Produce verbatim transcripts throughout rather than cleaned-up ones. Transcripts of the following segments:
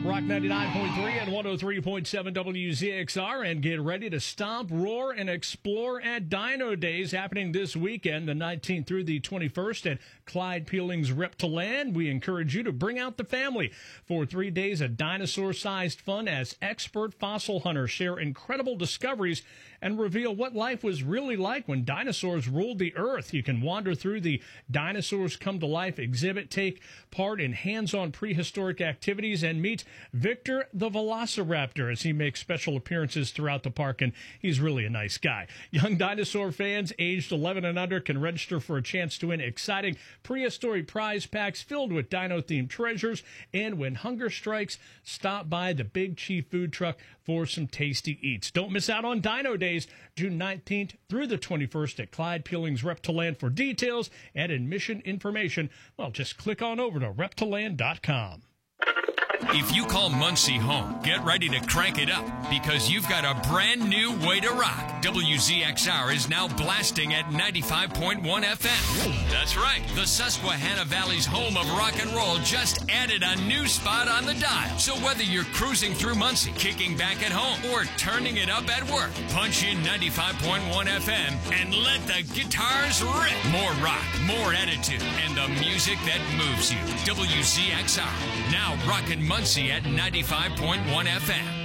Rock ninety-nine point three and one oh three point seven W Z X R, and get ready to stomp, roar, and explore at Dino Days happening this weekend, the nineteenth through the twenty-first at Clyde Peeling's Reptiland. We encourage you to bring out the family for three days of dinosaur-sized fun as expert fossil hunters share incredible discoveries and reveal what life was really like when dinosaurs ruled the earth. You can wander through the Dinosaurs Come to Life exhibit, take part in hands-on prehistoric activities, and meet Victor the Velociraptor as he makes special appearances throughout the park, and he's really a nice guy. Young dinosaur fans aged eleven and under can register for a chance to win exciting prehistoric prize packs filled with dino-themed treasures, and when hunger strikes, stop by the Big Chief food truck for some tasty eats. Don't miss out on Dino Days, June nineteenth through the twenty-first at Clyde Peeling's Reptiland. For details and admission information, well, just click on over to reptiland dot com. If you call Muncie home, get ready to crank it up because you've got a brand new way to rock. W Z X R is now blasting at ninety-five point one F M. That's right. The Susquehanna Valley's home of rock and roll just added a new spot on the dial. So whether you're cruising through Muncie, kicking back at home, or turning it up at work, punch in ninety-five point one F M and let the guitars rip. More rock, more attitude, and the music that moves you. W Z X R, now rocking Muncie at ninety-five point one F M.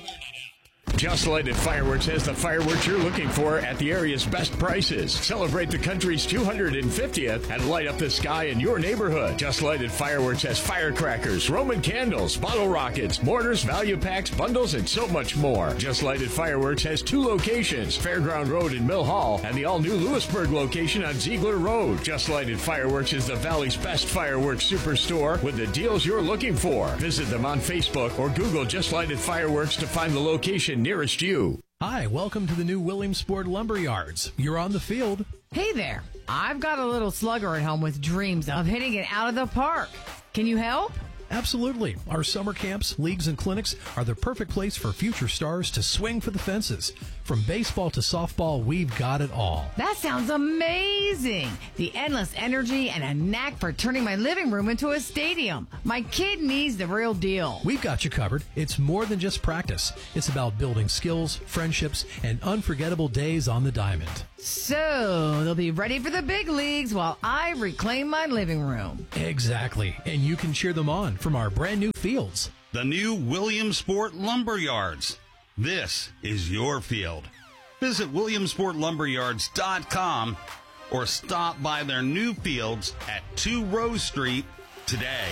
Just Lighted Fireworks has the fireworks you're looking for at the area's best prices. Celebrate the country's two hundred fiftieth and light up the sky in your neighborhood. Just Lighted Fireworks has firecrackers, Roman candles, bottle rockets, mortars, value packs, bundles, and so much more. Just Lighted Fireworks has two locations, Fairground Road in Mill Hall and the all-new Lewisburg location on Ziegler Road. Just Lighted Fireworks is the Valley's best fireworks superstore with the deals you're looking for. Visit them on Facebook or Google Just Lighted Fireworks to find the location nearest you. Hi, welcome to the new Williamsport Lumberyards. You're on the field. Hey there. I've got a little slugger at home with dreams of hitting it out of the park. Can you help? Absolutely. Our summer camps, leagues, and clinics are the perfect place for future stars to swing for the fences. From baseball to softball, we've got it all. That sounds amazing. The endless energy and a knack for turning my living room into a stadium. My kid needs the real deal. We've got you covered. It's more than just practice. It's about building skills, friendships, and unforgettable days on the diamond. So they'll be ready for the big leagues while I reclaim my living room. Exactly. And you can cheer them on from our brand new fields. The new Williamsport Lumberyards. This is your field. Visit williamsport lumberyards dot com or stop by their new fields at two Rose Street today.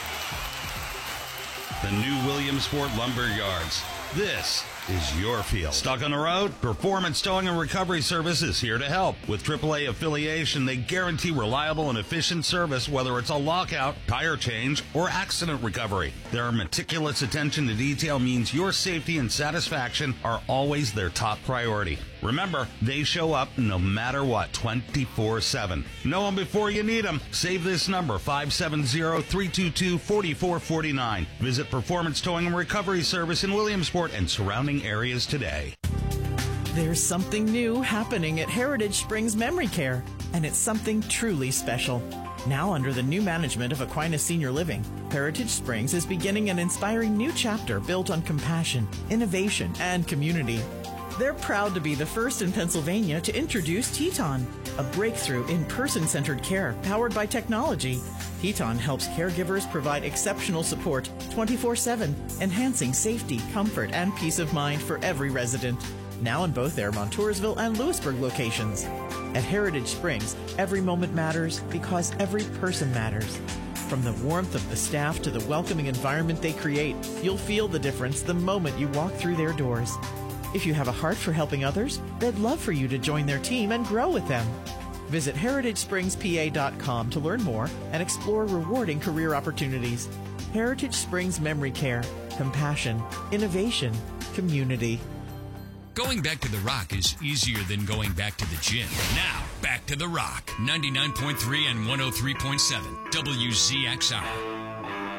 The new Williamsport Lumberyards. This is your field. Stuck on the road? Performance Towing and Recovery Service is here to help. With triple A affiliation, they guarantee reliable and efficient service, whether it's a lockout, tire change, or accident recovery. Their meticulous attention to detail means your safety and satisfaction are always their top priority. Remember, they show up no matter what, twenty-four seven. Know them before you need them. Save this number, five seven zero, three two two, four four four nine. Visit Performance Towing and Recovery Service in Williamsport and surrounding areas today. There's something new happening at Heritage Springs Memory Care, and it's something truly special. Now under the new management of Aquinas Senior Living, Heritage Springs is beginning an inspiring new chapter built on compassion, innovation, and community. They're proud to be the first in Pennsylvania to introduce Teton, a breakthrough in person-centered care powered by technology. Teton helps caregivers provide exceptional support twenty-four seven, enhancing safety, comfort, and peace of mind for every resident. Now in both their Montoursville and Lewisburg locations. At Heritage Springs, every moment matters because every person matters. From the warmth of the staff to the welcoming environment they create, you'll feel the difference the moment you walk through their doors. If you have a heart for helping others, they'd love for you to join their team and grow with them. Visit heritage springs p a dot com to learn more and explore rewarding career opportunities. Heritage Springs Memory Care. Compassion, innovation, community. Going back to the Rock is easier than going back to the gym. Now, back to the Rock. ninety-nine point three and one oh three point seven W Z X R.